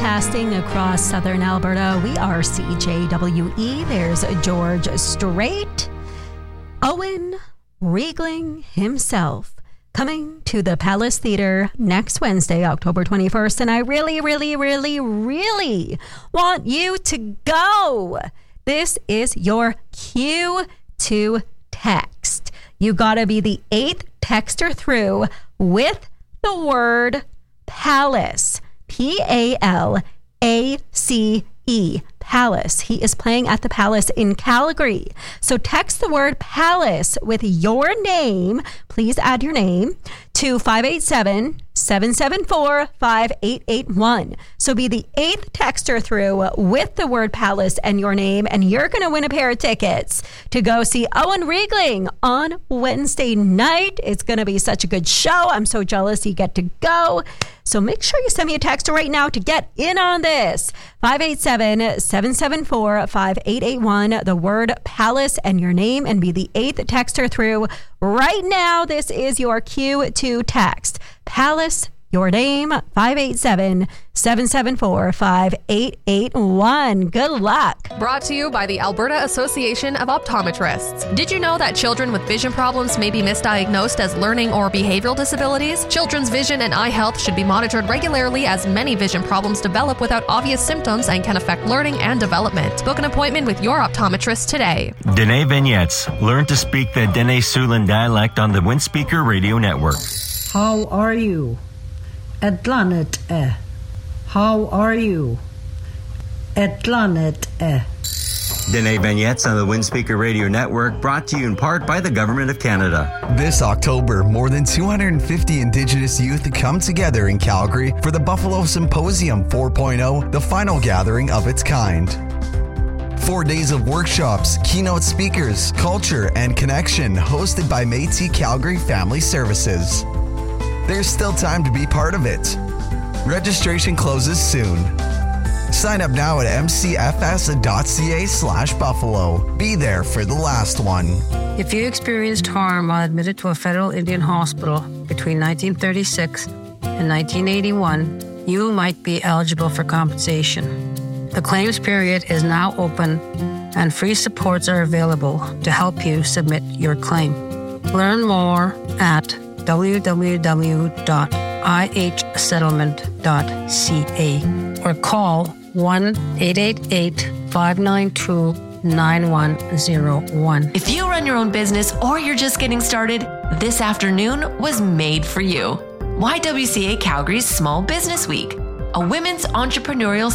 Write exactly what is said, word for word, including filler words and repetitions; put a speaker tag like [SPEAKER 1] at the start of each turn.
[SPEAKER 1] broadcasting across southern Alberta. We are C J W E. There's George Strait. Owen Riegling himself coming to the Palace Theatre next Wednesday, October twenty-first. And I really, really, really, really want you to go. This is your cue to text. You got to be the eighth texter through with the word Palace. P A L A C E. Palace. He is playing at the Palace in Calgary. So text the word Palace with your name. Please add your name to five eight seven, seven seven four, five eight eight one. So be the eighth texter through with the word Palace and your name, and you're going to win a pair of tickets to go see Owen Riegling on Wednesday night. It's going to be such a good show. I'm so jealous you get to go. So make sure you send me a text right now to get in on this. five eight seven, seven seven four, five eight eight one. The word Palace and your name, and be the eighth texter through right now. This is your cue to text. Palace, your name, five eight seven, seven seven four, five eight eight one. Good luck.
[SPEAKER 2] Brought to you by the Alberta Association of Optometrists. Did you know that children with vision problems may be misdiagnosed as learning or behavioral disabilities? Children's vision and eye health should be monitored regularly, as many vision problems develop without obvious symptoms and can affect learning and development. Book an appointment with your optometrist today.
[SPEAKER 3] Dene Vignettes. Learn to speak the Dene Siouxland dialect on the Windspeaker Radio Network.
[SPEAKER 4] How are you? Atlanet e. How are you? Atlanet e.
[SPEAKER 3] Dene Vignettes on the Windspeaker Radio Network, brought to you in part by the Government of Canada.
[SPEAKER 5] This October, more than two hundred fifty Indigenous youth come together in Calgary for the Buffalo Symposium four point oh, the final gathering of its kind. Four days of workshops, keynote speakers, culture, and connection, hosted by Métis Calgary Family Services. There's still time to be part of it. Registration closes soon. Sign up now at m c f s dot c a slash buffalo. Be there for the last one.
[SPEAKER 6] If you experienced harm while admitted to a federal Indian hospital between nineteen thirty-six and nineteen eighty-one, you might be eligible for compensation. The claims period is now open, and free supports are available to help you submit your claim. Learn more at w w w dot i h settlement dot c a or call one eight eight eight, five nine two, nine one zero one.
[SPEAKER 7] If you run your own business or you're just getting started, this afternoon was made for you. Y W C A Calgary's Small Business Week, a women's entrepreneurial